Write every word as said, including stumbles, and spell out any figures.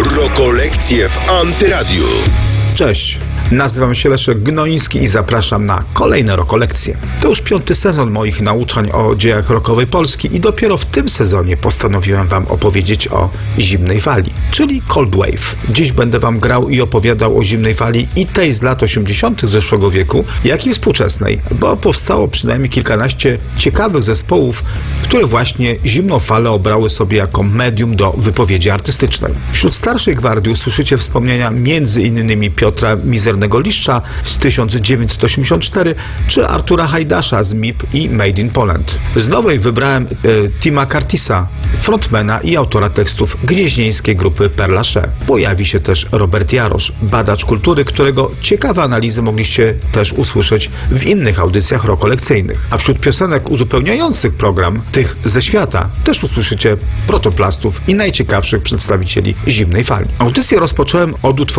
Rokolekcje w Antyradiu. Cześć, nazywam się Leszek Gnoiński i zapraszam na kolejne rokolekcje. To już piąty sezon moich nauczań o dziejach rockowej Polski i dopiero w tym sezonie postanowiłem wam opowiedzieć o zimnej fali, czyli Cold Wave. Dziś będę wam grał i opowiadał o zimnej fali i tej z lat osiemdziesiątych zeszłego wieku, jak i współczesnej, bo powstało przynajmniej kilkanaście ciekawych zespołów, które właśnie zimną falę obrały sobie jako medium do wypowiedzi artystycznej. Wśród starszej gwardii usłyszycie wspomnienia między innymi Piotra Mizernego Liszcza z tysiąc dziewięćset osiemdziesiąt cztery czy Artura Hajdasza z M I P i Made in Poland. Z nowej wybrałem e, Tima Curtisa, frontmana i autora tekstów gnieźnieńskiej grupy Père Lachaise. Pojawi się też Robert Jarosz, badacz kultury, którego ciekawe analizy mogliście też usłyszeć w innych audycjach rokolekcyjnych. A wśród piosenek uzupełniających program, tych ze świata, też usłyszycie protoplastów i najciekawszych przedstawicieli zimnej fali. Audycję rozpocząłem od utworu